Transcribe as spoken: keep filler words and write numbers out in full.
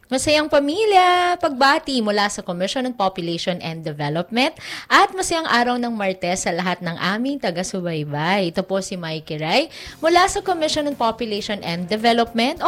Masayang Pamilya, pagbati mula sa Commission on Population and Development at masayang araw ng Martes sa lahat ng aming taga-subaybay. Ito po si Mikey Ray mula sa Commission on Population and Development